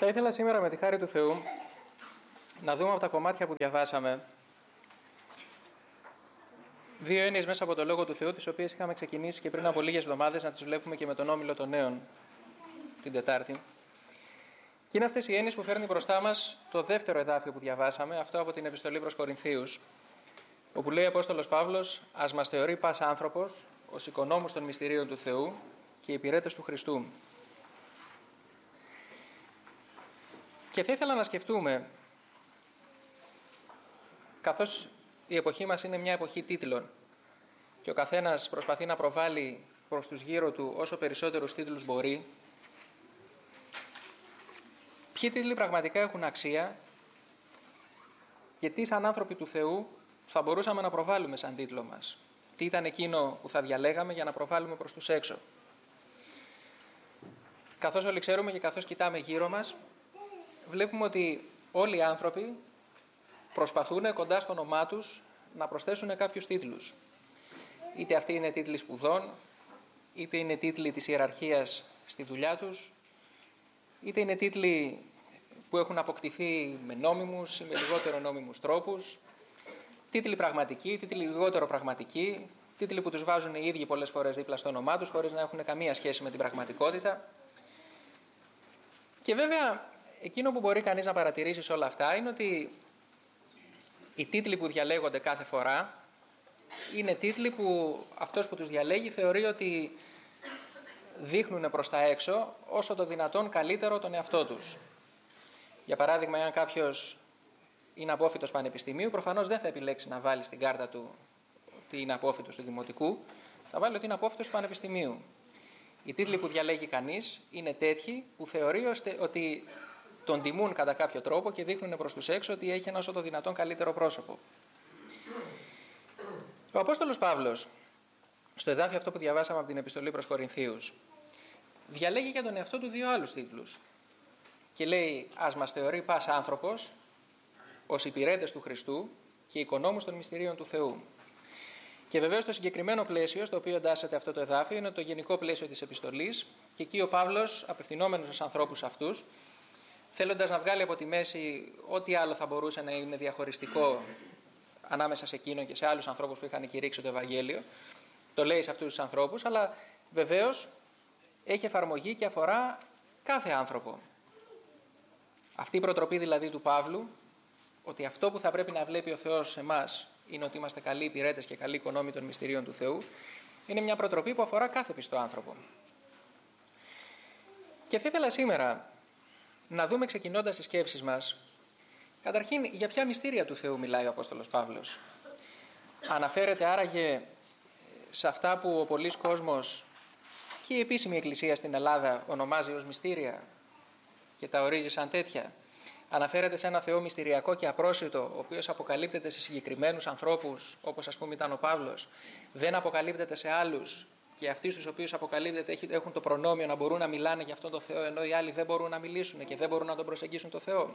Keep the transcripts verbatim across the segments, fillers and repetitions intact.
Θα ήθελα σήμερα με τη χάρη του Θεού να δούμε από τα κομμάτια που διαβάσαμε δύο έννοιες μέσα από το Λόγο του Θεού, τις οποίες είχαμε ξεκινήσει και πριν από λίγες εβδομάδες να τις βλέπουμε και με τον Όμιλο των Νέων την Τετάρτη. Και είναι αυτές οι έννοιες που φέρνει μπροστά μας το δεύτερο εδάφιο που διαβάσαμε, αυτό από την Επιστολή προς Κορινθίους, όπου λέει ο Απόστολος Παύλος: «Ας μας θεωρεί πας άνθρωπος ως οικονόμους των μυστηρίων του Θεού και υπηρέτες του Χριστού». Και θα ήθελα να σκεφτούμε, καθώς η εποχή μας είναι μια εποχή τίτλων και ο καθένας προσπαθεί να προβάλλει προς τους γύρω του όσο περισσότερους τίτλους μπορεί, ποιοι τίτλοι πραγματικά έχουν αξία και τι σαν άνθρωποι του Θεού θα μπορούσαμε να προβάλλουμε σαν τίτλο μας. Τι ήταν εκείνο που θα διαλέγαμε για να προβάλλουμε προς τους έξω. Καθώς όλοι ξέρουμε και καθώς κοιτάμε γύρω μας, βλέπουμε ότι όλοι οι άνθρωποι προσπαθούν κοντά στο όνομά τους να προσθέσουν κάποιους τίτλους. Είτε αυτοί είναι τίτλοι σπουδών, είτε είναι τίτλοι της ιεραρχίας στη δουλειά τους, είτε είναι τίτλοι που έχουν αποκτηθεί με νόμιμους ή με λιγότερο νόμιμους τρόπους, τίτλοι πραγματικοί, τίτλοι λιγότερο πραγματικοί, τίτλοι που τους βάζουν οι ίδιοι πολλές φορές δίπλα στο όνομά τους χωρίς να έχουν καμία σχέση με την πραγματικότητα. Και βέβαια εκείνο που μπορεί κανείς να παρατηρήσει σε όλα αυτά είναι ότι οι τίτλοι που διαλέγονται κάθε φορά είναι τίτλοι που αυτός που τους διαλέγει θεωρεί ότι δείχνουν προς τα έξω όσο το δυνατόν καλύτερο τον εαυτό τους. Για παράδειγμα, αν κάποιος είναι απόφοιτος πανεπιστημίου, προφανώς δεν θα επιλέξει να βάλει στην κάρτα του ότι είναι απόφοιτος του δημοτικού, θα βάλει ότι είναι απόφοιτος του πανεπιστημίου. Οι τίτλοι που διαλέγει κανείς είναι τέτοιοι που θεωρεί ότι τον τιμούν κατά κάποιο τρόπο και δείχνουν προς τους έξω ότι έχει ένα όσο το δυνατόν καλύτερο πρόσωπο. Ο Απόστολος Παύλος, στο εδάφιο αυτό που διαβάσαμε από την Επιστολή προς Κορινθίους, διαλέγει για τον εαυτό του δύο άλλους τίτλους και λέει: «Ας μας θεωρεί πας άνθρωπος ως υπηρέτες του Χριστού και οικονόμους των μυστηρίων του Θεού». Και βεβαίως το συγκεκριμένο πλαίσιο στο οποίο εντάσσεται αυτό το εδάφιο είναι το γενικό πλαίσιο της επιστολής, και εκεί ο Παύλος, απευθυνόμενος στους ανθρώπους αυτούς, θέλοντας να βγάλει από τη μέση ό,τι άλλο θα μπορούσε να είναι διαχωριστικό ανάμεσα σε εκείνον και σε άλλους ανθρώπους που είχαν κηρύξει το Ευαγγέλιο, το λέει σε αυτούς τους ανθρώπους, αλλά βεβαίως έχει εφαρμογή και αφορά κάθε άνθρωπο. Αυτή η προτροπή δηλαδή του Παύλου, ότι αυτό που θα πρέπει να βλέπει ο Θεός σε εμάς είναι ότι είμαστε καλοί υπηρέτες και καλοί οικονόμοι των μυστηρίων του Θεού, είναι μια προτροπή που αφορά κάθε πιστό άνθρωπο. Και θα ήθελα σήμερα να δούμε, ξεκινώντας τις σκέψεις μας, καταρχήν για ποια μυστήρια του Θεού μιλάει ο Απόστολος Παύλος. Αναφέρεται άραγε σε αυτά που ο πολύς κόσμος και η επίσημη εκκλησία στην Ελλάδα ονομάζει ως μυστήρια και τα ορίζει σαν τέτοια. Αναφέρεται σε ένα Θεό μυστηριακό και απρόσιτο, ο οποίος αποκαλύπτεται σε συγκεκριμένους ανθρώπους, όπως ας πούμε ήταν ο Παύλος, δεν αποκαλύπτεται σε άλλους, και αυτοί στους οποίους αποκαλύπτεται έχουν το προνόμιο να μπορούν να μιλάνε για αυτόν τον Θεό, ενώ οι άλλοι δεν μπορούν να μιλήσουν και δεν μπορούν να τον προσεγγίσουν τον Θεό.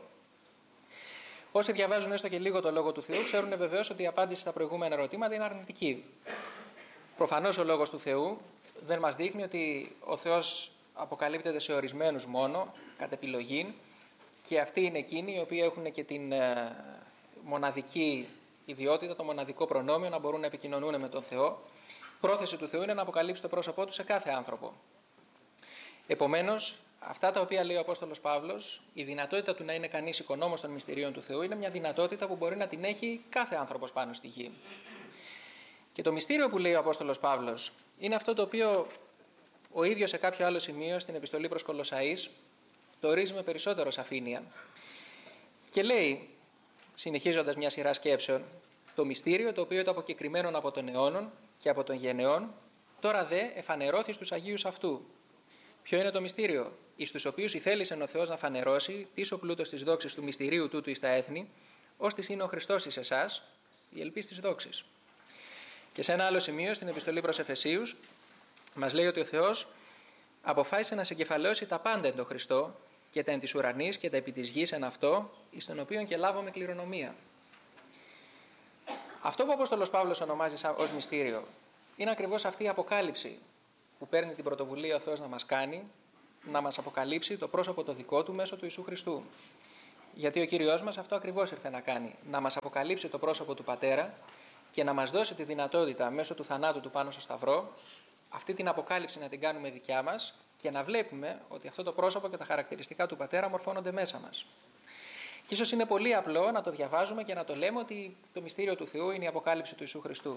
Όσοι διαβάζουν έστω και λίγο το Λόγο του Θεού, ξέρουν βεβαίως ότι η απάντηση στα προηγούμενα ερωτήματα είναι αρνητική. Προφανώς ο Λόγος του Θεού δεν μας δείχνει ότι ο Θεός αποκαλύπτεται σε ορισμένους μόνο, κατ' επιλογή, και αυτοί είναι εκείνοι οι οποίοι έχουν και την ε, μοναδική ιδιότητα, το μοναδικό προνόμιο να μπορούν να επικοινωνούν με τον Θεό. Πρόθεση του Θεού είναι να αποκαλύψει το πρόσωπό του σε κάθε άνθρωπο. Επομένως, αυτά τα οποία λέει ο Απόστολος Παύλος, η δυνατότητα του να είναι κανείς οικονόμος των μυστηρίων του Θεού είναι μια δυνατότητα που μπορεί να την έχει κάθε άνθρωπος πάνω στη γη. Και το μυστήριο που λέει ο Απόστολος Παύλος είναι αυτό το οποίο ο ίδιος σε κάποιο άλλο σημείο στην Επιστολή προς Κολοσσαείς το ορίζει με περισσότερο σαφήνεια. Και λέει, συνεχίζοντας μια σειρά σκέψεων, το μυστήριο το οποίο ήταν αποκεκριμένο από τον αιώνων και από τον γενεών, τώρα δε εφανερώθη στους Αγίους αυτού. Ποιο είναι το μυστήριο? Εις τους οποίους ηθέλησε ο Θεός να φανερώσει τις ο πλούτος της δόξης του μυστηρίου τούτου εις τα έθνη, ώστις είναι ο Χριστός εις εσάς, η ελπίς της δόξης. Και σε ένα άλλο σημείο, στην Επιστολή προς Εφεσίους, μας λέει ότι ο Θεός αποφάσισε να συγκεφαλαιώσει τα πάντα εν το Χριστό, και τα εν της ουρανής και τα επί της γης εν αυτό, εις τον οποίον και λάβουμε κληρονομία. Αυτό που ο Απόστολος Παύλος ονομάζει ως μυστήριο είναι ακριβώς αυτή η αποκάλυψη που παίρνει την πρωτοβουλία ο Θεός να μας κάνει, να μας αποκαλύψει το πρόσωπο το δικό του μέσω του Ιησού Χριστού. Γιατί ο Κύριος μας αυτό ακριβώς ήρθε να κάνει, να μας αποκαλύψει το πρόσωπο του Πατέρα και να μας δώσει τη δυνατότητα μέσω του θανάτου του πάνω στο Σταυρό αυτή την αποκάλυψη να την κάνουμε δικιά μας και να βλέπουμε ότι αυτό το πρόσωπο και τα χαρακτηριστικά του Πατέρα μορφώνονται μέσα μας. Και ίσως είναι πολύ απλό να το διαβάζουμε και να το λέμε ότι το μυστήριο του Θεού είναι η αποκάλυψη του Ιησού Χριστού.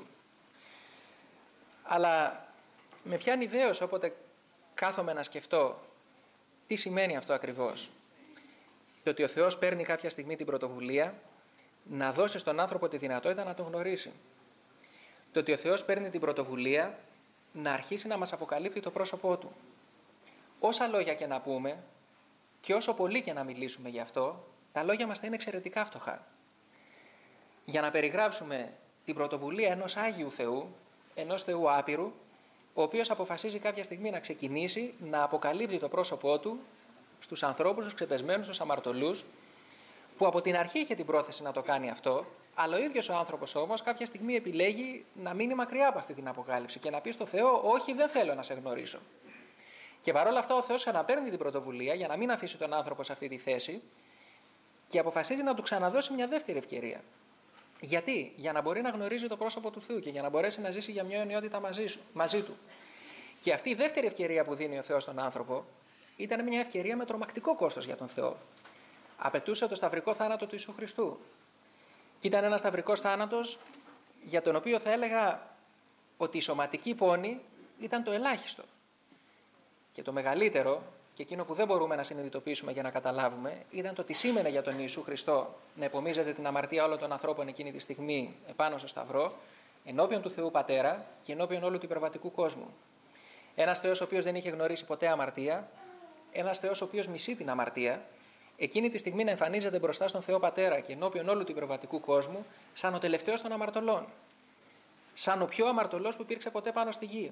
Αλλά με πιάνει ιδέως όποτε κάθομαι να σκεφτώ τι σημαίνει αυτό ακριβώς. Το ότι ο Θεός παίρνει κάποια στιγμή την πρωτοβουλία να δώσει στον άνθρωπο τη δυνατότητα να τον γνωρίσει. Το ότι ο Θεός παίρνει την πρωτοβουλία να αρχίσει να μας αποκαλύπτει το πρόσωπό Του. Όσα λόγια και να πούμε και όσο πολύ και να μιλήσουμε γι' αυτό, τα λόγια μας θα είναι εξαιρετικά φτωχά. Για να περιγράψουμε την πρωτοβουλία ενός Άγιου Θεού, ενός Θεού άπειρου, ο οποίος αποφασίζει κάποια στιγμή να ξεκινήσει να αποκαλύπτει το πρόσωπό Του στους ανθρώπους, στους ξεπεσμένους, στους αμαρτωλούς, που από την αρχή είχε την πρόθεση να το κάνει αυτό, αλλά ο ίδιος ο άνθρωπος όμως κάποια στιγμή επιλέγει να μείνει μακριά από αυτή την αποκάλυψη και να πει στο Θεό: όχι, δεν θέλω να σε γνωρίσω. Και παρόλα αυτά ο Θεός ξαναπαίρνει την πρωτοβουλία για να μην αφήσει τον άνθρωπο σε αυτή τη θέση και αποφασίζει να του ξαναδώσει μια δεύτερη ευκαιρία. Γιατί? Για να μπορεί να γνωρίζει το πρόσωπο του Θεού και για να μπορέσει να ζήσει για μια αιωνιότητα μαζί, σου, μαζί του. Και αυτή η δεύτερη ευκαιρία που δίνει ο Θεός στον άνθρωπο ήταν μια ευκαιρία με τρομακτικό κόστος για τον Θεό. Απαιτούσε το σταυρικό θάνατο του Ιησού Χριστού. Ήταν ένας σταυρικός θάνατος για τον οποίο θα έλεγα ότι η σωματική πόνη ήταν το ελάχιστο. Και το μεγαλύτερο, και εκείνο που δεν μπορούμε να συνειδητοποιήσουμε για να καταλάβουμε, ήταν το τι σήμαινε για τον Ιησού Χριστό να επομίζεται την αμαρτία όλων των ανθρώπων εκείνη τη στιγμή επάνω στο Σταυρό, ενώπιον του Θεού Πατέρα και ενώπιον όλου του υπερβατικού κόσμου. Ένας Θεός ο οποίος δεν είχε γνωρίσει ποτέ αμαρτία, ένας Θεός ο οποίος μισεί την αμαρτία, εκείνη τη στιγμή να εμφανίζεται μπροστά στον Θεό Πατέρα και ενώπιον όλου του υπερβατικού κόσμου, σαν ο τελευταίος των αμαρτωλών. Σαν ο πιο αμαρτωλός που υπήρξε ποτέ πάνω στη γη.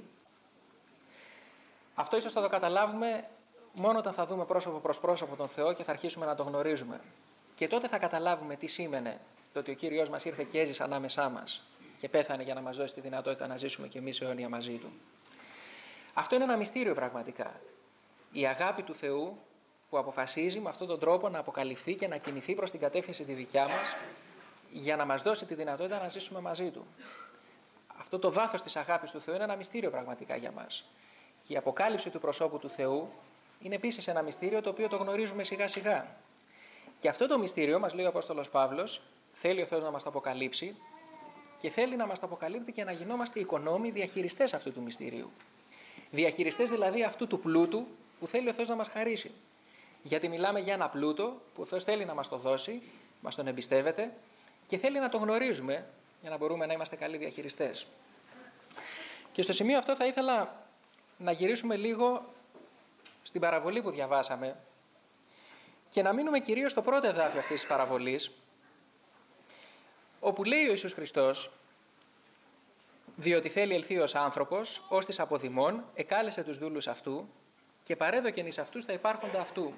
Αυτό ίσως θα το καταλάβουμε μόνο όταν θα δούμε πρόσωπο προς πρόσωπο τον Θεό και θα αρχίσουμε να τον γνωρίζουμε. Και τότε θα καταλάβουμε τι σήμαινε το ότι ο Κύριος μας ήρθε και έζησε ανάμεσά μας και πέθανε για να μας δώσει τη δυνατότητα να ζήσουμε κι εμείς αιώνια μαζί Του. Αυτό είναι ένα μυστήριο πραγματικά. Η αγάπη του Θεού που αποφασίζει με αυτόν τον τρόπο να αποκαλυφθεί και να κινηθεί προς την κατεύθυνση τη δικιά μας για να μας δώσει τη δυνατότητα να ζήσουμε μαζί Του. Αυτό το βάθος της αγάπης του Θεού είναι ένα μυστήριο πραγματικά για μας. Και η αποκάλυψη του προσώπου του Θεού είναι επίσης ένα μυστήριο το οποίο το γνωρίζουμε σιγά σιγά. Και αυτό το μυστήριο, μας λέει ο Απόστολος Παύλος, θέλει ο Θεός να μας το αποκαλύψει και θέλει να μας το αποκαλύπτει και να γινόμαστε οικονόμοι διαχειριστές αυτού του μυστηρίου. Διαχειριστές δηλαδή αυτού του πλούτου που θέλει ο Θεός να μας χαρίσει. Γιατί μιλάμε για ένα πλούτο που ο Θεός θέλει να μας το δώσει, μας τον εμπιστεύεται και θέλει να τον γνωρίζουμε για να μπορούμε να είμαστε καλοί διαχειριστές. Και στο σημείο αυτό θα ήθελα να γυρίσουμε λίγο στην παραβολή που διαβάσαμε και να μείνουμε κυρίως στο πρώτο εδάφιο αυτής της παραβολής, όπου λέει ο Ιησούς Χριστός: διότι θέλει ελθεί ως άνθρωπος, ως της αποδημών, εκάλεσε τους δούλους αυτού και παρέδοκεν εις αυτούς τα υπάρχοντα αυτού.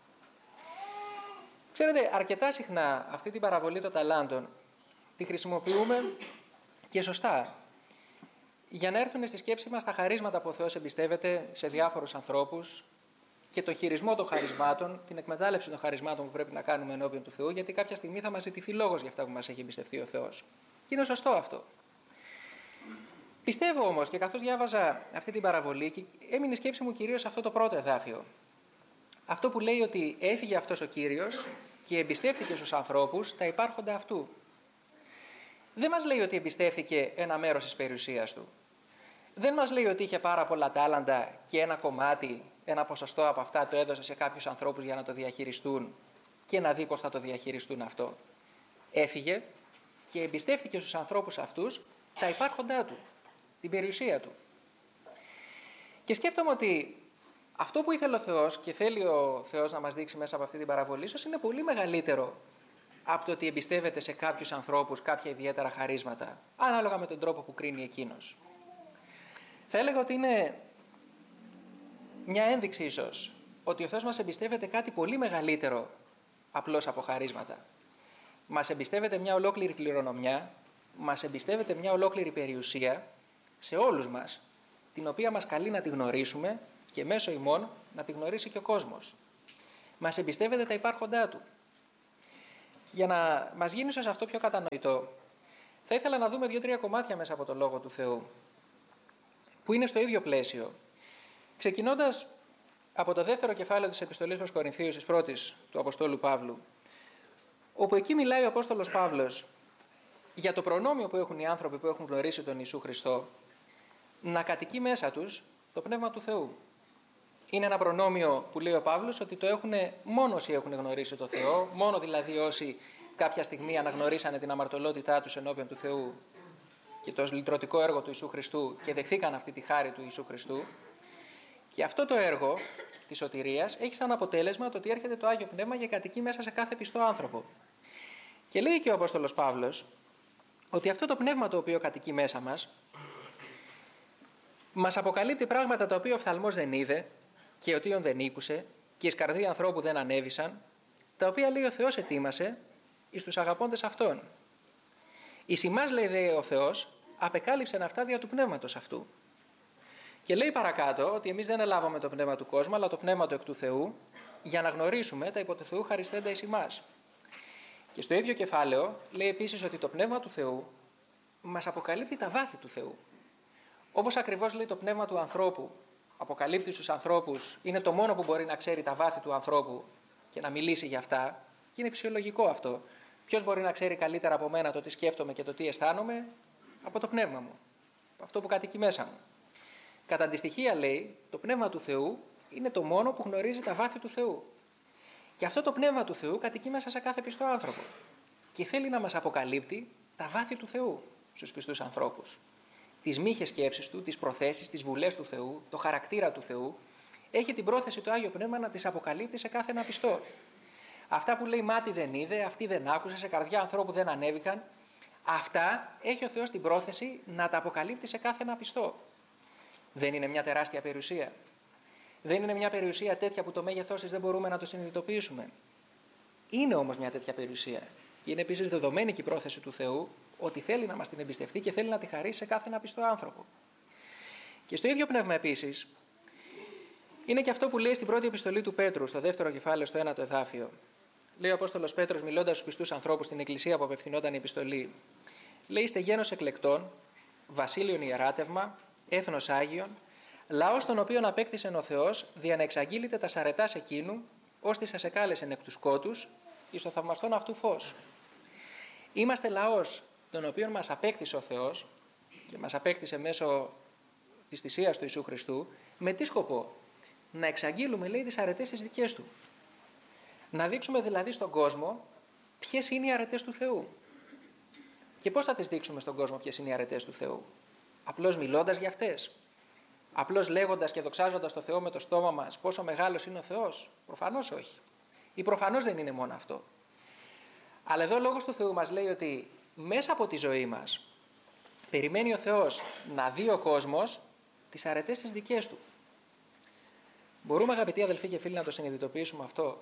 Ξέρετε, αρκετά συχνά αυτή την παραβολή των ταλάντων τη χρησιμοποιούμε και σωστά για να έρθουν στη σκέψη μας τα χαρίσματα που ο Θεός εμπιστεύεται σε διάφορους ανθρώπους και τον χειρισμό των χαρισμάτων, την εκμετάλλευση των χαρισμάτων που πρέπει να κάνουμε ενώπιον του Θεού, γιατί κάποια στιγμή θα μας ζητηθεί λόγος για αυτά που μας έχει εμπιστευτεί ο Θεός. Και είναι σωστό αυτό. Πιστεύω όμως, και καθώς διάβαζα αυτή την παραβολή, και έμεινε η σκέψη μου κυρίως σε αυτό το πρώτο εδάφιο. Αυτό που λέει ότι έφυγε αυτός ο Κύριος και εμπιστεύτηκε στους ανθρώπους τα υπάρχοντα αυτού. Δεν μας λέει ότι εμπιστεύτηκε ένα μέρος της περιουσίας του. Δεν μας λέει ότι είχε πάρα πολλά τάλαντα και ένα κομμάτι, ένα ποσοστό από αυτά το έδωσε σε κάποιους ανθρώπους για να το διαχειριστούν και να δει πώς θα το διαχειριστούν αυτό. Έφυγε και εμπιστεύτηκε στους ανθρώπους αυτούς τα υπάρχοντά του, την περιουσία του. Και σκέφτομαι ότι αυτό που ήθελε ο Θεός και θέλει ο Θεός να μας δείξει μέσα από αυτή την παραβολή, ίσως είναι πολύ μεγαλύτερο από το ότι εμπιστεύεται σε κάποιους ανθρώπους κάποια ιδιαίτερα χαρίσματα, ανάλογα με τον τρόπο που κρίνει εκείνος. Θα έλεγα ότι είναι μια ένδειξη ίσως ότι ο Θεός μας εμπιστεύεται κάτι πολύ μεγαλύτερο απλώς από χαρίσματα. Μας εμπιστεύεται μια ολόκληρη κληρονομιά, μας εμπιστεύεται μια ολόκληρη περιουσία σε όλους μας, την οποία μας καλεί να τη γνωρίσουμε και μέσω ημών να τη γνωρίσει και ο κόσμος. Μας εμπιστεύεται τα υπάρχοντά του. Για να μας γίνει ίσως αυτό πιο κατανοητό, θα ήθελα να δούμε δύο-τρία κομμάτια μέσα από το Λόγο του Θεού, που είναι στο ίδιο πλαίσιο. Ξεκινώντας από το δεύτερο κεφάλαιο της Επιστολής προς Κορινθίους, της πρώτης του Αποστόλου Παύλου, όπου εκεί μιλάει ο Απόστολος Παύλος για το προνόμιο που έχουν οι άνθρωποι που έχουν γνωρίσει τον Ιησού Χριστό, να κατοικεί μέσα τους το Πνεύμα του Θεού. Είναι ένα προνόμιο που λέει ο Παύλος ότι το έχουν μόνο όσοι έχουν γνωρίσει τον Θεό, μόνο δηλαδή όσοι κάποια στιγμή αναγνωρίσανε την αμαρτωλότητά τους ενώπιον του Θεού και το λυτρωτικό έργο του Ιησού Χριστού και δεχθήκαν αυτή τη χάρη του Ιησού Χριστού. Και αυτό το έργο της σωτηρίας έχει σαν αποτέλεσμα το ότι έρχεται το Άγιο Πνεύμα και κατοικεί μέσα σε κάθε πιστό άνθρωπο. Και λέει και ο Απόστολος Παύλος ότι αυτό το πνεύμα το οποίο κατοικεί μέσα μας μας αποκαλύπτει πράγματα τα οποία ο οφθαλμός δεν είδε και ο τύον δεν ήκουσε και εις καρδία ανθρώπου δεν ανέβησαν, τα οποία λέει ο Θεός ετοίμασε εις τους αγαπώντες Αυτόν. Εις ημάς, λέει δε ο Θεός, απεκάλυψεν αυτά δια του πνεύματος αυτού. Και λέει παρακάτω ότι εμείς δεν ελάβαμε το πνεύμα του κόσμου, αλλά το πνεύμα του εκ του Θεού, για να γνωρίσουμε τα υπό του Θεού χαριστέντα εις ημάς. Και στο ίδιο κεφάλαιο λέει επίσης ότι το πνεύμα του Θεού μας αποκαλύπτει τα βάθη του Θεού. Όπως ακριβώς λέει το πνεύμα του ανθρώπου αποκαλύπτει στους ανθρώπους, είναι το μόνο που μπορεί να ξέρει τα βάθη του ανθρώπου και να μιλήσει για αυτά, και είναι φυσιολογικό αυτό. Ποιος μπορεί να ξέρει καλύτερα από μένα το τι σκέφτομαι και το τι αισθάνομαι? Από το πνεύμα μου, αυτό που κατοικεί μέσα μου. Κατά αντιστοιχεία, λέει, το πνεύμα του Θεού είναι το μόνο που γνωρίζει τα βάθη του Θεού. Και αυτό το πνεύμα του Θεού κατοικεί μέσα σε κάθε πιστό άνθρωπο και θέλει να μας αποκαλύπτει τα βάθη του Θεού στους πιστούς ανθρώπους. Τις μύχες σκέψεις του, τις προθέσεις, τις βουλές του Θεού, το χαρακτήρα του Θεού. Έχει την πρόθεση το Άγιο Πνεύμα να τις αποκαλύπτει σε κάθε ένα πιστό. Αυτά που λέει μάτι δεν είδε, αυτή δεν άκουσε, σε καρδιά ανθρώπου δεν ανέβηκαν, αυτά έχει ο Θεός την πρόθεση να τα αποκαλύπτει σε κάθε ένα πιστό. Δεν είναι μια τεράστια περιουσία? Δεν είναι μια περιουσία τέτοια που το μέγεθός της δεν μπορούμε να το συνειδητοποιήσουμε? Είναι όμως μια τέτοια περιουσία. Και είναι επίσης δεδομένη και η πρόθεση του Θεού ότι θέλει να μας την εμπιστευτεί και θέλει να τη χαρίσει σε κάθε ένα πιστό άνθρωπο. Και στο ίδιο πνεύμα επίσης είναι και αυτό που λέει στην πρώτη επιστολή του Πέτρου, στο δεύτερο κεφάλαιο, στο ένατο εδάφιο. Λέει ο Απόστολος Πέτρος, μιλώντας στους πιστούς ανθρώπους στην εκκλησία που απευθυνόταν η επιστολή, λέει: «Είστε γένος εκλεκτών, βασίλειον ιεράτευμα, έθνος Άγιον, λαός τον οποίον απέκτησεν ο Θεός, δια να εξαγγείλετε τα σαρετάς εκείνου, ώστε σας εκάλεσεν εκ του σκότους, εις το θαυμαστόν αυτού φως». Είμαστε λαός τον οποίον μας απέκτησε ο Θεός και μας απέκτησε μέσω της θυσίας του Ιησού Χριστού. Με τι σκοπό? Να εξαγγείλουμε, λέει, τις αρετές τις δικές του. Να δείξουμε δηλαδή στον κόσμο ποιες είναι οι αρετές του Θεού. Και πώς θα τις δείξουμε στον κόσμο ποιες είναι οι αρετές του Θεού? Απλώς μιλώντας για αυτές? Απλώς λέγοντας και δοξάζοντας το Θεό με το στόμα μας πόσο μεγάλος είναι ο Θεός? Προφανώς όχι. Ή προφανώς δεν είναι μόνο αυτό. Αλλά εδώ ο Λόγος του Θεού μας λέει ότι μέσα από τη ζωή μας περιμένει ο Θεός να δει ο κόσμος τις αρετές τις δικές του. Μπορούμε, αγαπητοί αδελφοί και φίλοι, να το συνειδητοποιήσουμε αυτό,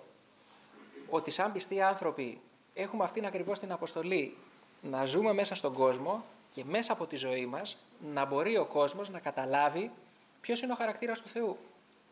ότι σαν πιστοί άνθρωποι έχουμε αυτήν ακριβώς την αποστολή να ζούμε μέσα στον κόσμο και μέσα από τη ζωή μας να μπορεί ο κόσμος να καταλάβει ποιος είναι ο χαρακτήρας του Θεού.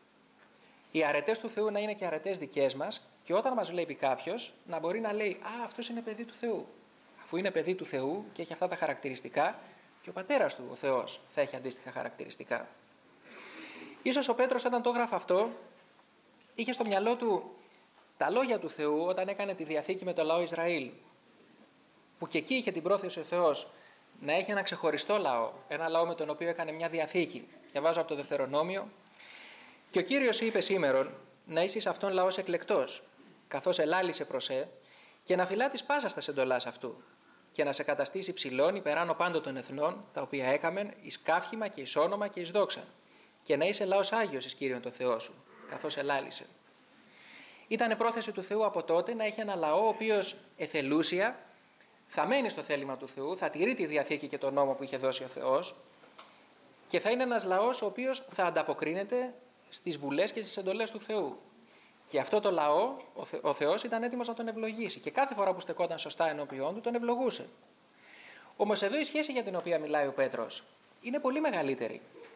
Οι αρετές του Θεού να είναι και αρετές δικές μας και όταν μας βλέπει κάποιος να μπορεί να λέει «Α, αυτός είναι παιδί του Θεού». Αφού είναι παιδί του Θεού και έχει αυτά τα χαρακτηριστικά, και ο πατέρας του, ο Θεός, θα έχει αντίστοιχα χαρακτηριστικά. Ίσως ο Πέτρος, όταν το έγραφε αυτό, είχε στο μυαλό του τα λόγια του Θεού όταν έκανε τη διαθήκη με το λαό Ισραήλ, που και εκεί είχε την πρόθεση ο Θεός να έχει ένα ξεχωριστό λαό, ένα λαό με τον οποίο έκανε μια διαθήκη. Διαβάζω από το Δευτερονόμιο: «Και ο Κύριος είπε σήμερον να είσαι εις αυτόν λαός εκλεκτός, καθώς ελάλησε προς ε, και να φυλά της πάσας τας εντολάς αυτού, και να σε καταστήσει ψηλών υπεράνω πάντων των εθνών, τα οποία έκαμεν εις καύχημα και εις όνομα και εις δόξα, και να είσαι λαός Άγιος εις Κύριον τον Θεό σου, καθώς ελάλησε». Ήτανε πρόθεση του Θεού από τότε να έχει ένα λαό ο οποίος εθελούσια θα μένει στο θέλημα του Θεού, θα τηρεί τη διαθήκη και τον νόμο που είχε δώσει ο Θεός και θα είναι ένας λαός ο οποίος θα ανταποκρίνεται στις βουλές και στις εντολές του Θεού. Και αυτό το λαό ο, Θε, ο Θεός ήταν έτοιμος να τον ευλογήσει και κάθε φορά που στεκόταν σωστά ενώπιόν του τον ευλογούσε. Όμως εδώ η σχέση για την οποία μιλάει ο Πέτρος είναι πολύ μεγαλύτερη.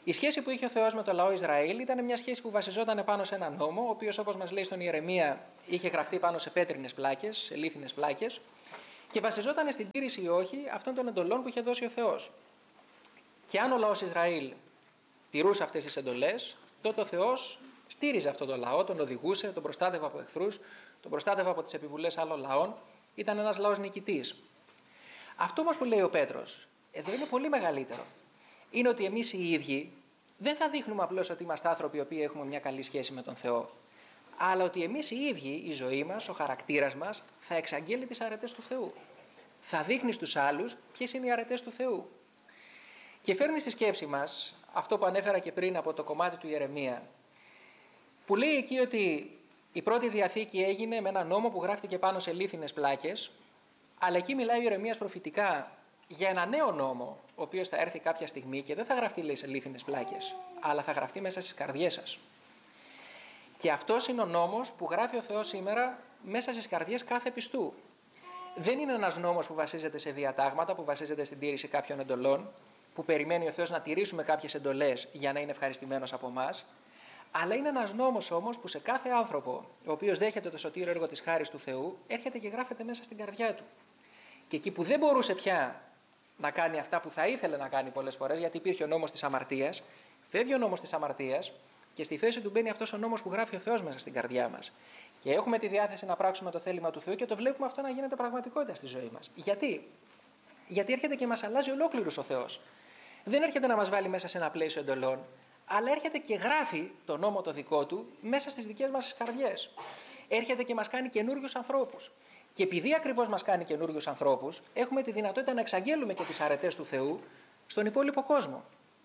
Η σχέση που είχε ο Θεός με το λαό Ισραήλ ήταν μια σχέση που βασιζόταν πάνω σε έναν νόμο, ο οποίος, όπως μας λέει στον Ιερεμία, είχε γραφτεί πάνω σε πέτρινες πλάκες, σε λίθινες πλάκες, και βασιζόταν στην τήρηση ή όχι αυτών των εντολών που είχε δώσει ο Θεός. Και αν ο λαός Ισραήλ τηρούσε αυτές τις εντολές, τότε ο Θεός στήριζε αυτόν τον λαό, τον οδηγούσε, τον προστάτευε από εχθρούς, τον προστάτευε από τις επιβουλές άλλων λαών. Ήταν ένας λαός νικητής. Αυτό όμως που λέει ο Πέτρος, εδώ είναι πολύ μεγαλύτερο. Είναι ότι εμείς οι ίδιοι δεν θα δείχνουμε απλώς ότι είμαστε άνθρωποι οι οποίοι έχουμε μια καλή σχέση με τον Θεό, αλλά ότι εμείς οι ίδιοι, η ζωή μας, ο χαρακτήρας μας, θα εξαγγέλει τις αρετές του Θεού. Θα δείχνει στους άλλους ποιες είναι οι αρετές του Θεού. Και φέρνει στη σκέψη μας αυτό που ανέφερα και πριν από το κομμάτι του Ιερεμία, που λέει εκεί ότι η πρώτη Διαθήκη έγινε με ένα νόμο που γράφτηκε πάνω σε λίθινες πλάκες, αλλά εκεί μιλάει ο Ιερεμίας προφητικά για ένα νέο νόμο, ο οποίος θα έρθει κάποια στιγμή και δεν θα γραφτεί, λέει, σε λίθινες πλάκες, αλλά θα γραφτεί μέσα στις καρδιές σας. Και αυτός είναι ο νόμος που γράφει ο Θεός σήμερα μέσα στις καρδιές κάθε πιστού. Δεν είναι ένας νόμος που βασίζεται σε διατάγματα, που βασίζεται στην τήρηση κάποιων εντολών, που περιμένει ο Θεός να τηρήσουμε κάποιες εντολές για να είναι ευχαριστημένος από εμάς, αλλά είναι ένας νόμος όμως που σε κάθε άνθρωπο, ο οποίος δέχεται το σωτήριο έργο της χάρης του Θεού, έρχεται και γράφεται μέσα στην καρδιά του. Και εκεί που δεν μπορούσε πια να κάνει αυτά που θα ήθελε να κάνει πολλές φορές, γιατί υπήρχε ο νόμος της αμαρτίας, φεύγει ο νόμος της αμαρτίας και στη θέση του μπαίνει αυτός ο νόμος που γράφει ο Θεός μέσα στην καρδιά μας. Και έχουμε τη διάθεση να πράξουμε το θέλημα του Θεού και το βλέπουμε αυτό να γίνεται πραγματικότητα στη ζωή μας. Γιατί? Γιατί έρχεται και μας αλλάζει ολόκληρους ο Θεός. Δεν έρχεται να μας βάλει μέσα σε ένα πλαίσιο εντολών, αλλά έρχεται και γράφει το νόμο το δικό του μέσα στις δικές μας καρδιές. Έρχεται και μας κάνει καινούριους ανθρώπους. Και επειδή ακριβώς μας κάνει καινούριους ανθρώπους, έχουμε τη δυνατότητα να εξαγγέλουμε και τις αρετές του Θεού στον υπόλοιπο κόσμο.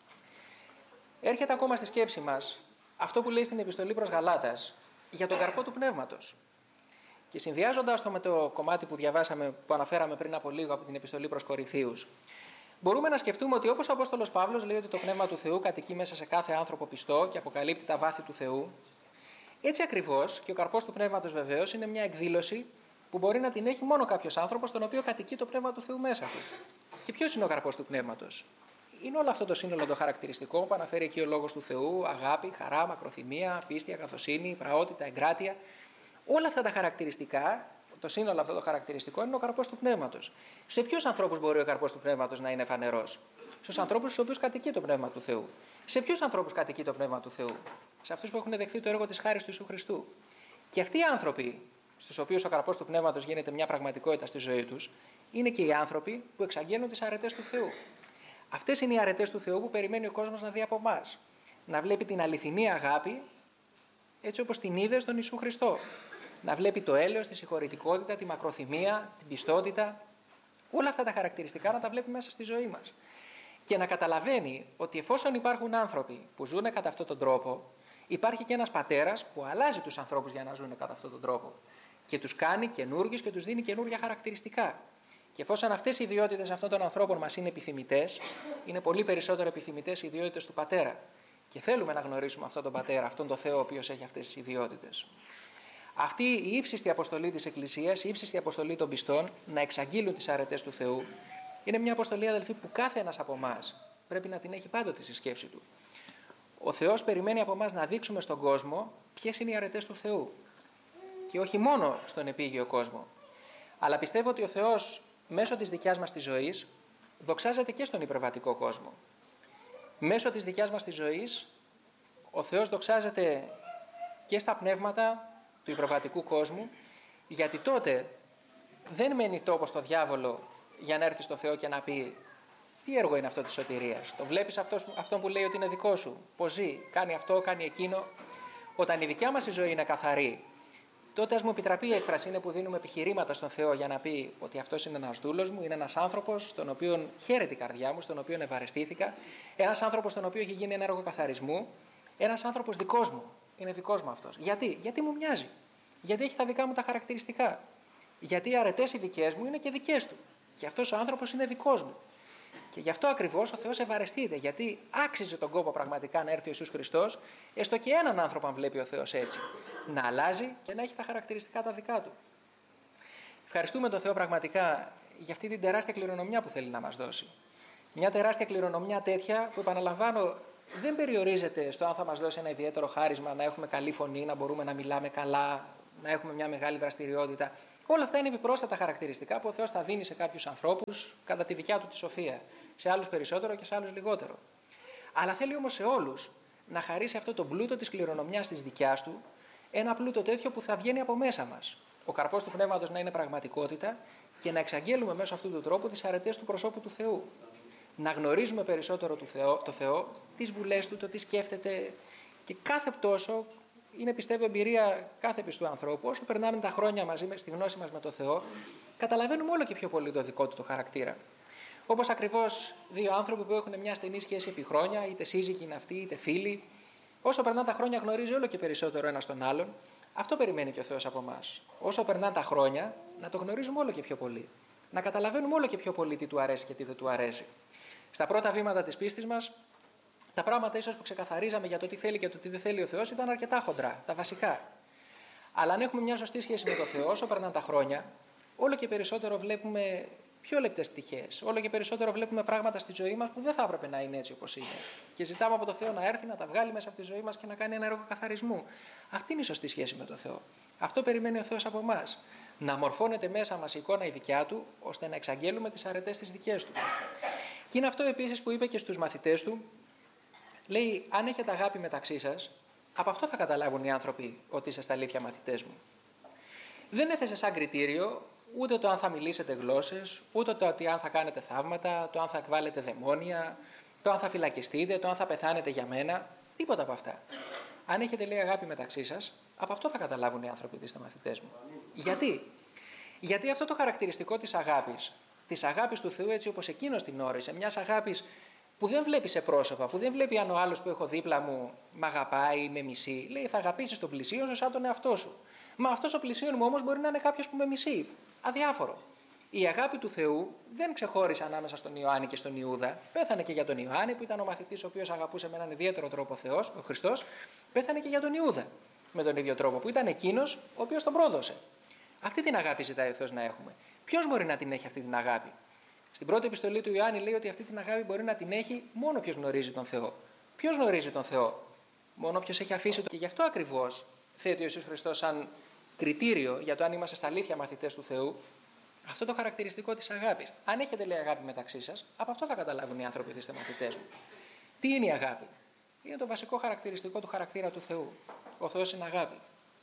Έρχεται ακόμα στη σκέψη μας αυτό που λέει στην επιστολή προς Γαλάτας για τον καρπό του πνεύματος. Και συνδυάζοντας το με το κομμάτι που διαβάσαμε, που αναφέραμε πριν από λίγο από την επιστολή προς Κορινθίους, μπορούμε να σκεφτούμε ότι όπως ο Απόστολος Παύλος λέει ότι το πνεύμα του Θεού κατοικεί μέσα σε κάθε άνθρωπο πιστό και αποκαλύπτει τα βάθη του Θεού, έτσι ακριβώς και ο καρπός του πνεύματος βεβαίως είναι μια εκδήλωση που μπορεί να την έχει μόνο κάποιος άνθρωπος, στον οποίο κατοικεί το πνεύμα του Θεού μέσα του. Και ποιος είναι ο καρπός του πνεύματος? Είναι όλο αυτό το σύνολο των χαρακτηριστικών που αναφέρει εκεί ο λόγος του Θεού: αγάπη, χαρά, μακροθυμία, πίστη, αγαθοσύνη, πραότητα, εγκράτεια. Όλα αυτά τα χαρακτηριστικά, το σύνολο αυτό των χαρακτηριστικών είναι ο καρπός του πνεύματος. Σε ποιους ανθρώπους μπορεί ο καρπός του πνεύματος να είναι φανερός? Στους ανθρώπους στους οποίους κατοικεί το πνεύμα του Θεού. Σε ποιους ανθρώπους κατοικεί το πνεύμα του Θεού? Σε αυτούς που έχουν δεχθεί το έργο της χάρης του Ιησού Χριστού. Και αυτοί οι άνθρωποι, στους οποίους ο καρπός του πνεύματος γίνεται μια πραγματικότητα στη ζωή τους, είναι και οι άνθρωποι που εξαγγέλνουν τις αρετές του Θεού. Αυτές είναι οι αρετές του Θεού που περιμένει ο κόσμος να δει από εμάς. Να βλέπει την αληθινή αγάπη, έτσι όπως την είδε στον Ιησού Χριστό. Να βλέπει το έλεος, τη συγχωρητικότητα, τη μακροθυμία, την πιστότητα. Όλα αυτά τα χαρακτηριστικά να τα βλέπει μέσα στη ζωή μας. Και να καταλαβαίνει ότι εφόσον υπάρχουν άνθρωποι που ζουν κατά αυτόν τον τρόπο, υπάρχει και ένας πατέρας που αλλάζει τους ανθρώπους για να ζουν κατά αυτόν τον τρόπο. Και τους κάνει καινούργιους και τους δίνει καινούργια χαρακτηριστικά. Και εφόσον αυτές οι ιδιότητες αυτών των ανθρώπων μας είναι επιθυμητές, είναι πολύ περισσότερο επιθυμητές οι ιδιότητες του πατέρα. Και θέλουμε να γνωρίσουμε αυτόν τον πατέρα, αυτόν τον Θεό, ο οποίος έχει αυτές τις ιδιότητες. Αυτή η ύψιστη αποστολή της Εκκλησίας, η ύψιστη αποστολή των πιστών, να εξαγγείλουν τις αρετές του Θεού, είναι μια αποστολή, αδελφοί, που κάθε ένας από εμάς πρέπει να την έχει πάντοτε στη σκέψη του. Ο Θεός περιμένει από εμάς να δείξουμε στον κόσμο ποιες είναι οι αρετές του Θεού. Και όχι μόνο στον επίγειο κόσμο. Αλλά πιστεύω ότι ο Θεός μέσω της δικιάς μας της ζωής δοξάζεται και στον υπερβατικό κόσμο. Μέσω της δικιάς μας της ζωής ο Θεός δοξάζεται και στα πνεύματα του υπερβατικού κόσμου, γιατί τότε δεν μένει τόπος στο διάβολο για να έρθει στο Θεό και να πει: τι έργο είναι αυτό της σωτηρίας? Το βλέπεις αυτός, αυτόν που λέει ότι είναι δικό σου? Πώς ζει? Κάνει αυτό, κάνει εκείνο. Όταν η δικιά μας η ζωή είναι καθαρή, τότε ας μου επιτραπεί η έκφραση, είναι που δίνουμε επιχειρήματα στον Θεό για να πει ότι αυτός είναι ένας δούλος μου, είναι ένας άνθρωπος στον οποίο χαίρεται η καρδιά μου, στον οποίο ευαρεστήθηκα, ένας άνθρωπος στον οποίο έχει γίνει ένα έργο καθαρισμού, ένας άνθρωπος δικός μου, είναι δικός μου αυτός. Γιατί? Γιατί μου μοιάζει. Γιατί έχει τα δικά μου τα χαρακτηριστικά. Γιατί οι αρετές οι δικές μου είναι και δικές του. Και αυτός ο άνθρωπος είναι δικός μου. Και γι' αυτό ακριβώς ο Θεός ευαρεστείται, γιατί άξιζε τον κόπο πραγματικά να έρθει ο Ιησούς Χριστός, έστω και έναν άνθρωπο αν βλέπει ο Θεός έτσι, να αλλάζει και να έχει τα χαρακτηριστικά τα δικά του. Ευχαριστούμε τον Θεό πραγματικά για αυτή την τεράστια κληρονομιά που θέλει να μας δώσει. Μια τεράστια κληρονομιά τέτοια που, επαναλαμβάνω, δεν περιορίζεται στο αν θα μας δώσει ένα ιδιαίτερο χάρισμα, να έχουμε καλή φωνή, να μπορούμε να μιλάμε καλά, να έχουμε μια μεγάλη δραστηριότητα. Όλα αυτά είναι επιπρόσθετα χαρακτηριστικά που ο Θεός θα δίνει σε κάποιους ανθρώπους κατά τη δικιά του τη σοφία. Σε άλλους περισσότερο και σε άλλους λιγότερο. Αλλά θέλει όμως σε όλους να χαρίσει αυτό το πλούτο της κληρονομιάς της δικιάς του, ένα πλούτο τέτοιο που θα βγαίνει από μέσα μας. Ο καρπός του Πνεύματος να είναι πραγματικότητα και να εξαγγέλουμε μέσω αυτού του τρόπου τις αρετές του προσώπου του Θεού. Να γνωρίζουμε περισσότερο το Θεό, το Θεό, τις βουλές του, το τι σκέφτεται, και κάθε τόσο είναι, πιστεύω, εμπειρία κάθε πιστού ανθρώπου. Όσο περνάμε τα χρόνια μαζί στη γνώση μας με το Θεό, καταλαβαίνουμε όλο και πιο πολύ το δικό του το χαρακτήρα. Όπως ακριβώς δύο άνθρωποι που έχουν μια στενή σχέση επί χρόνια, είτε σύζυγοι είναι αυτοί, είτε φίλοι, όσο περνάνε τα χρόνια γνωρίζει όλο και περισσότερο ένας τον άλλον. Αυτό περιμένει και ο Θεός από εμάς. Όσο περνάνε τα χρόνια, να το γνωρίζουμε όλο και πιο πολύ. Να καταλαβαίνουμε όλο και πιο πολύ τι του αρέσει και τι δεν του αρέσει. Στα πρώτα βήματα της πίστης μας, τα πράγματα ίσως που ξεκαθαρίζαμε για το τι θέλει και το τι δεν θέλει ο Θεός ήταν αρκετά χοντρά, τα βασικά. Αλλά αν έχουμε μια σωστή σχέση με τον Θεό, όσο περνάνε τα χρόνια, όλο και περισσότερο βλέπουμε πιο λεπτές πτυχές. Όλο και περισσότερο βλέπουμε πράγματα στη ζωή μας που δεν θα έπρεπε να είναι έτσι όπως είναι. Και ζητάμε από τον Θεό να έρθει, να τα βγάλει μέσα από τη ζωή μας και να κάνει ένα έργο καθαρισμού. Αυτή είναι η σωστή σχέση με τον Θεό. Αυτό περιμένει ο Θεός από εμάς. Να μορφώνεται μέσα μας η εικόνα η δικιά του, ώστε να εξαγγέλουμε τις αρετές τις δικές του. Και είναι αυτό επίσης που είπε και στους μαθητές του. Λέει, αν έχετε αγάπη μεταξύ σας, από αυτό θα καταλάβουν οι άνθρωποι ότι είστε στα αλήθεια μαθητές μου. Δεν έθεσε σαν κριτήριο ούτε το αν θα μιλήσετε γλώσσες, ούτε το ότι αν θα κάνετε θαύματα, το αν θα εκβάλλετε δαιμόνια, το αν θα φυλακιστείτε, το αν θα πεθάνετε για μένα. Τίποτα από αυτά. Αν έχετε, λέει, αγάπη μεταξύ σας, από αυτό θα καταλάβουν οι άνθρωποι ότι είστε μαθητές μου. Γιατί? Γιατί αυτό το χαρακτηριστικό της αγάπης, της αγάπης του Θεού έτσι όπως εκείνος την όρισε, μιας αγάπης που δεν βλέπει σε πρόσωπα, που δεν βλέπει αν ο άλλος που έχω δίπλα μου μ' αγαπάει ή με μισεί. Λέει, θα αγαπήσεις τον πλησίον σου σαν τον εαυτό σου. Μα αυτός ο πλησίον μου όμως μπορεί να είναι κάποιος που με μισεί. Αδιάφορο. Η αγάπη του Θεού δεν ξεχώρισε ανάμεσα στον Ιωάννη και στον Ιούδα. Πέθανε και για τον Ιωάννη που ήταν ο μαθητής ο οποίος αγαπούσε με έναν ιδιαίτερο τρόπο ο Θεός, ο Χριστός. Πέθανε και για τον Ιούδα με τον ίδιο τρόπο που ήταν εκείνος ο οποίος τον πρόδωσε. Αυτή την αγάπη ζητάει ο Θεός να έχουμε. Ποιος μπορεί να την έχει αυτή την αγάπη? Στην πρώτη επιστολή του Ιωάννη λέει ότι αυτή την αγάπη μπορεί να την έχει μόνο ποιος γνωρίζει τον Θεό. Ποιος γνωρίζει τον Θεό? Μόνο ποιος έχει αφήσει το. Και γι' αυτό ακριβώς θέτει ο Ιησούς Χριστός σαν κριτήριο για το αν είμαστε στα αλήθεια μαθητές του Θεού, αυτό το χαρακτηριστικό της αγάπης. Αν έχετε, λέει, αγάπη μεταξύ σας, από αυτό θα καταλάβουν οι άνθρωποι ότι είστε μαθητές μου. Τι είναι η αγάπη? Είναι το βασικό χαρακτηριστικό του χαρακτήρα του Θεού. Ο Θεός είναι αγάπη.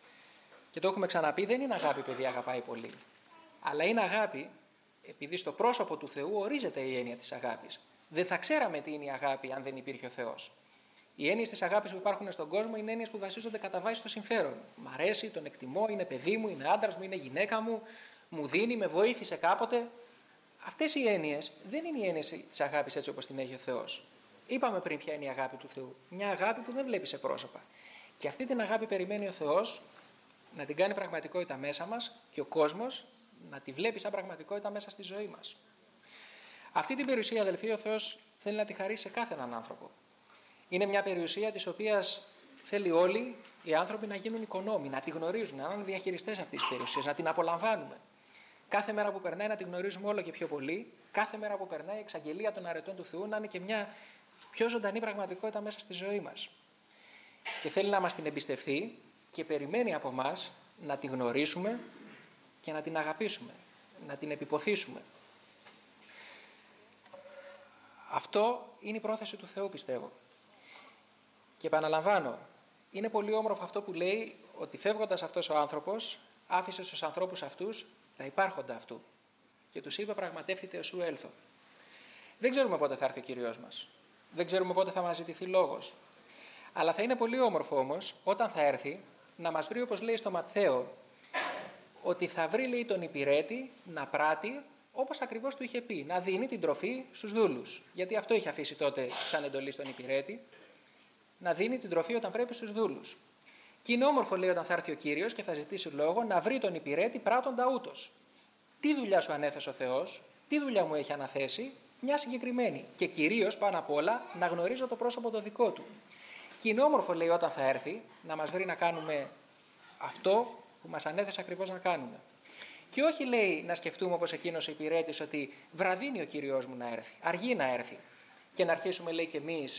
Και το έχουμε ξαναπεί, δεν είναι αγάπη επειδή αγαπάει πολύ. Αλλά είναι αγάπη επειδή στο πρόσωπο του Θεού ορίζεται η έννοια της αγάπης. Δεν θα ξέραμε τι είναι η αγάπη αν δεν υπήρχε ο Θεός. Οι έννοιες της αγάπης που υπάρχουν στον κόσμο είναι έννοιες που βασίζονται κατά βάση στο συμφέρον. Μ' αρέσει, τον εκτιμώ, είναι παιδί μου, είναι άντρας μου, είναι γυναίκα μου, μου δίνει, με βοήθησε κάποτε. Αυτές οι έννοιες δεν είναι οι έννοιες της αγάπης έτσι όπως την έχει ο Θεός. Είπαμε πριν ποια είναι η αγάπη του Θεού. Μια αγάπη που δεν βλέπει σε πρόσωπα. Και αυτή την αγάπη περιμένει ο Θεός να την κάνει πραγματικότητα μέσα μας και ο κόσμος να τη βλέπει σαν πραγματικότητα μέσα στη ζωή μας. Αυτή την περιουσία, αδελφοί, ο Θεός θέλει να τη χαρίσει σε κάθε έναν άνθρωπο. Είναι μια περιουσία της οποίας θέλει όλοι οι άνθρωποι να γίνουν οικονόμοι, να τη γνωρίζουν, να είναι διαχειριστές αυτής της περιουσίας, να την απολαμβάνουμε. Κάθε μέρα που περνάει να την γνωρίζουμε όλο και πιο πολύ, κάθε μέρα που περνάει η εξαγγελία των αρετών του Θεού να είναι και μια πιο ζωντανή πραγματικότητα μέσα στη ζωή μας. Και θέλει να μας την εμπιστευθεί και περιμένει από εμάς να την γνωρίσουμε και να την αγαπήσουμε, να την επιποθήσουμε. Αυτό είναι η πρόθεση του Θεού, πιστεύω. Και επαναλαμβάνω, είναι πολύ όμορφο αυτό που λέει ότι φεύγοντας αυτός ο άνθρωπος άφησε στους ανθρώπους αυτούς τα υπάρχοντα αυτού και τους είπε, πραγματεύθητε εσού έλθω. Δεν ξέρουμε πότε θα έρθει ο Κύριος μας. Δεν ξέρουμε πότε θα μας ζητηθεί λόγος. Αλλά θα είναι πολύ όμορφο όμως όταν θα έρθει να μας βρει, όπως λέει στο Ματθαίο, ότι θα βρει, λέει, τον υπηρέτη να πράττει όπως ακριβώς του είχε πει, να δίνει την τροφή στους δούλους. Γιατί αυτό είχε αφήσει τότε σαν εντολή στον υπηρέτη, να δίνει την τροφή όταν πρέπει στους δούλους. Και είναι όμορφο, λέει, όταν θα έρθει ο Κύριος και θα ζητήσει λόγο, να βρει τον υπηρέτη πράττοντα ούτως. Τι δουλειά σου ανέθεσε ο Θεός, τι δουλειά μου έχει αναθέσει? Μια συγκεκριμένη. Και κυρίως, πάνω απ' όλα, να γνωρίζω το πρόσωπο το δικό του. Και είναι όμορφο, λέει, όταν θα έρθει να μας βρει να κάνουμε αυτό που μας ανέθεσε ακριβώς να κάνουμε. Και όχι, λέει, να σκεφτούμε όπως εκείνος ο υπηρέτης ότι βραδύνει ο Κύριος μου να έρθει, αργεί να έρθει. Και να αρχίσουμε, λέει, και εμείς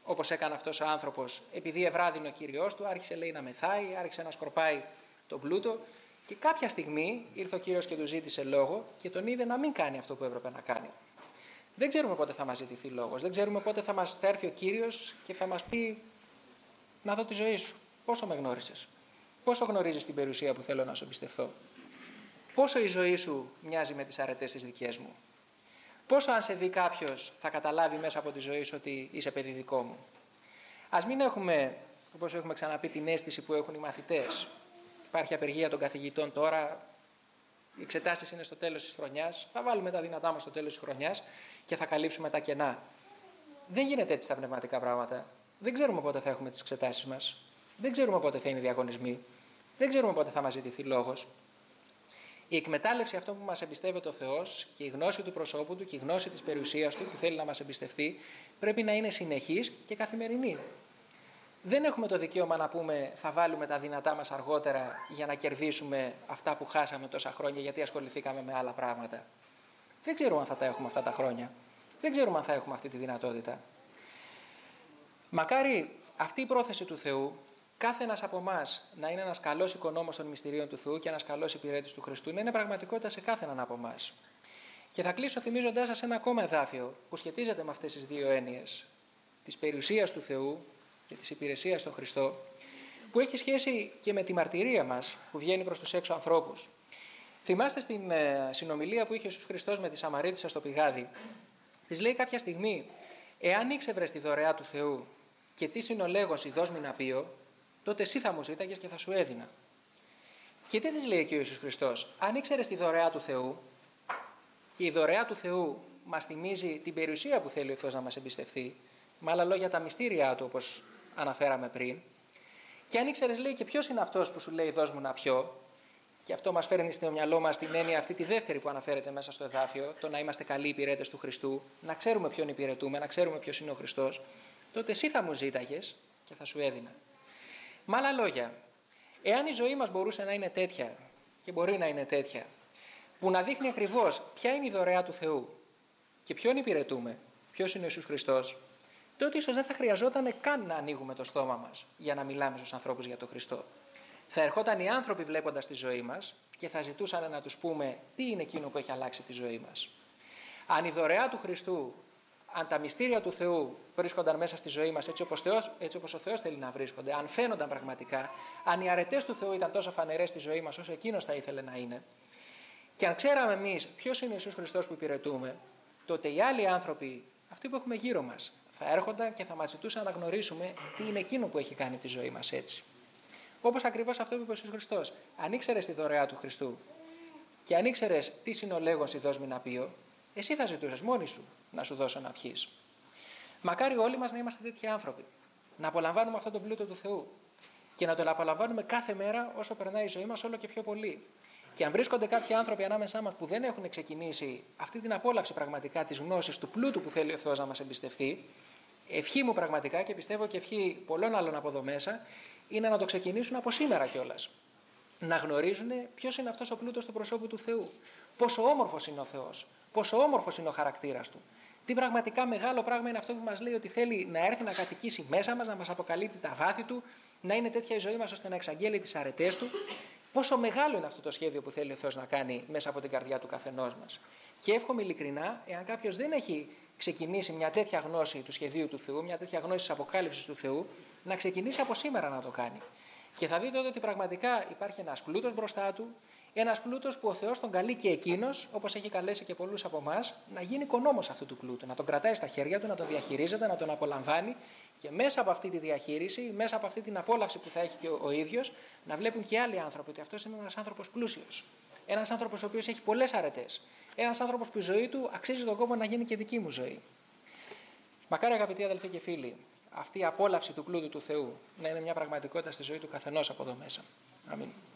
όπως έκανε αυτός ο άνθρωπος, επειδή ευράδυνε ο Κύριος του, άρχισε λέει να μεθάει, άρχισε να σκορπάει τον πλούτο και κάποια στιγμή ήρθε ο Κύριος και του ζήτησε λόγο και τον είδε να μην κάνει αυτό που έπρεπε να κάνει. Δεν ξέρουμε πότε θα μας ζητηθεί λόγος, δεν ξέρουμε πότε θα μας θα έρθει ο Κύριος και θα μας πει να δω τη ζωή σου. Πόσο με γνώρισες, πόσο γνωρίζεις την περιουσία που θέλω να σου εμπιστευθώ, πόσο η ζωή σου μοιάζει με τις αρετές τις δικές μου, πόσο αν σε δει κάποιος θα καταλάβει μέσα από τη ζωή σου ότι είσαι παιδί δικό μου. Ας μην έχουμε, όπως έχουμε ξαναπεί, την αίσθηση που έχουν οι μαθητές. Υπάρχει απεργία των καθηγητών τώρα, οι εξετάσεις είναι στο τέλος της χρονιάς, θα βάλουμε τα δυνατά μας στο τέλος της χρονιάς και θα καλύψουμε τα κενά. Δεν γίνεται έτσι τα πνευματικά πράγματα. Δεν ξέρουμε πότε θα έχουμε τις εξετάσεις μας. Δεν ξέρουμε πότε θα είναι οι διαγωνισμοί. Δεν ξέρουμε πότε θα μας ζητηθεί λόγος. Η εκμετάλλευση αυτών που μας εμπιστεύεται ο Θεός και η γνώση του προσώπου του και η γνώση της περιουσίας του που θέλει να μας εμπιστευτεί πρέπει να είναι συνεχής και καθημερινή. Δεν έχουμε το δικαίωμα να πούμε θα βάλουμε τα δυνατά μας αργότερα για να κερδίσουμε αυτά που χάσαμε τόσα χρόνια γιατί ασχοληθήκαμε με άλλα πράγματα. Δεν ξέρουμε αν θα τα έχουμε αυτά τα χρόνια. Δεν ξέρουμε αν θα έχουμε αυτή τη δυνατότητα. Μακάρι αυτή η πρόθεση του Θεού, κάθε ένας από εμάς να είναι ένας καλός οικονόμος των μυστηρίων του Θεού και ένας καλός υπηρέτης του Χριστού, να είναι πραγματικότητα σε κάθε έναν από εμάς. Και θα κλείσω θυμίζοντάς σας ένα ακόμα εδάφιο που σχετίζεται με αυτές τις δύο έννοιες, της περιουσίας του Θεού και της υπηρεσίας στον Χριστό, που έχει σχέση και με τη μαρτυρία μας που βγαίνει προς τους έξω ανθρώπους. Θυμάστε στην ε, συνομιλία που είχε ο Ιησούς Χριστός με τη Σαμαρίτισσα στο πηγάδι, της λέει κάποια στιγμή, εάν ήξευρες τη δωρεά του Θεού και τι συνολέγωση δώσ' μη να πείω, τότε εσύ θα μου ζήταγες και θα σου έδινα. Και τι της λέει εκεί ο Ιησούς Χριστός, αν ήξερες τη δωρεά του Θεού, και η δωρεά του Θεού μας θυμίζει την περιουσία που θέλει ο Θεός να μας εμπιστευτεί, με άλλα λόγια τα μυστήριά του όπως αναφέραμε πριν, και αν ήξερες λέει και ποιος είναι αυτός που σου λέει δώσ' μου να πιω, και αυτό μας φέρνει στο μυαλό μας την έννοια αυτή τη δεύτερη που αναφέρεται μέσα στο εδάφιο, το να είμαστε καλοί υπηρέτες του Χριστού, να ξέρουμε ποιον υπηρετούμε, να ξέρουμε ποιος είναι ο Χριστός, τότε εσύ θα μου ζήταγες και θα σου έδινα. Με άλλα λόγια, εάν η ζωή μας μπορούσε να είναι τέτοια, και μπορεί να είναι τέτοια, που να δείχνει ακριβώς ποια είναι η δωρεά του Θεού και ποιον υπηρετούμε, ποιος είναι ο Ιησούς Χριστός, τότε ίσως δεν θα χρειαζόταν καν να ανοίγουμε το στόμα μας για να μιλάμε στους ανθρώπους για τον Χριστό. Θα ερχόταν οι άνθρωποι βλέποντας τη ζωή μας και θα ζητούσαν να τους πούμε τι είναι εκείνο που έχει αλλάξει τη ζωή μας. Αν η δωρεά του Χριστού, αν τα μυστήρια του Θεού βρίσκονταν μέσα στη ζωή μας έτσι όπως, Θεός, έτσι όπως ο Θεός θέλει να βρίσκονται, αν φαίνονταν πραγματικά, αν οι αρετές του Θεού ήταν τόσο φανερές στη ζωή μας όσο εκείνος θα ήθελε να είναι, και αν ξέραμε εμείς ποιος είναι ο Ιησούς Χριστός που υπηρετούμε, τότε οι άλλοι άνθρωποι, αυτοί που έχουμε γύρω μας, θα έρχονταν και θα μας ζητούσαν να γνωρίσουμε τι είναι εκείνο που έχει κάνει τη ζωή μας έτσι. Όπως ακριβώς αυτό που είπε ο Ιησούς Χριστός. Αν ήξερες τη δωρεά του Χριστού και αν ήξερες τι συνολέγωση δώσ' μη να πείω, εσύ θα ζητούσες μόνη σου να σου δώσω να πιείς. Μακάρι όλοι μας να είμαστε τέτοιοι άνθρωποι. Να απολαμβάνουμε αυτό το πλούτο του Θεού και να το απολαμβάνουμε κάθε μέρα όσο περνάει η ζωή μας όλο και πιο πολύ. Και αν βρίσκονται κάποιοι άνθρωποι ανάμεσά μας που δεν έχουν ξεκινήσει αυτή την απόλαυση πραγματικά της γνώσης του πλούτου που θέλει ο Θεός να μας εμπιστευτεί, ευχή μου πραγματικά και πιστεύω και ευχή πολλών άλλων από εδώ μέσα είναι να το ξεκινήσουν από σήμερα κιόλας. Να γνωρίζουν ποιος είναι αυτός ο πλούτος του προσώπου του Θεού. Πόσο όμορφος είναι ο Θεός. Πόσο όμορφος είναι ο χαρακτήρας του. Τι πραγματικά μεγάλο πράγμα είναι αυτό που μας λέει ότι θέλει να έρθει να κατοικήσει μέσα μας, να μας αποκαλύπτει τα βάθη του, να είναι τέτοια η ζωή μας ώστε να εξαγγέλει τις αρετές του. Πόσο μεγάλο είναι αυτό το σχέδιο που θέλει ο Θεός να κάνει μέσα από την καρδιά του καθενός μας. Και εύχομαι ειλικρινά, εάν κάποιος δεν έχει ξεκινήσει μια τέτοια γνώση του σχεδίου του Θεού, μια τέτοια γνώση της αποκάλυψης του Θεού, να ξεκινήσει από σήμερα να το κάνει. Και θα δείτε ότι πραγματικά υπάρχει ένας πλούτος μπροστά του, ένας πλούτος που ο Θεός τον καλεί και εκείνος, όπως έχει καλέσει και πολλούς από εμάς, να γίνει οικονόμος αυτού του πλούτου, να τον κρατάει στα χέρια του, να τον διαχειρίζεται, να τον απολαμβάνει και μέσα από αυτή τη διαχείριση, μέσα από αυτή την απόλαυση που θα έχει και ο, ο ίδιος, να βλέπουν και άλλοι άνθρωποι ότι αυτός είναι ένας άνθρωπος πλούσιος. Ένας άνθρωπος ο οποίος έχει πολλές αρετές. Ένας άνθρωπος που η ζωή του αξίζει τον κόπο να γίνει και δική μου ζωή. Μακάρι αγαπητοί αδελφοί και φίλοι, αυτή η απόλαυση του πλούτου του Θεού να είναι μια πραγματικότητα στη ζωή του καθενός από εδώ μέσα. Αμήν.